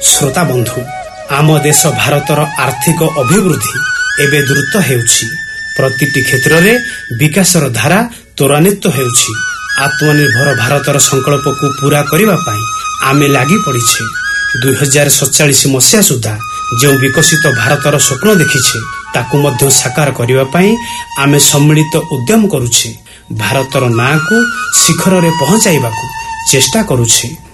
श्रोता बंधु आम देश भारतर आर्थिक अभिवृद्धि एवं द्रुत हेउछि। प्रतिटी क्षेत्र में विकासर धारा त्वरान्वित हेउछि। आत्मनिर्भर भारतर संकल्प को पूरा करने आमे लागी पड़ीछे। 2047 मसीहा सुधा जो विकसित भारतर स्वप्न देखिछे ताकू मध्य साकार करने आमे सम्मिलित उद्यम करुछे। भारतर नाँ को शिखर रे पहुंचाइबाकू चेष्टा करुछे।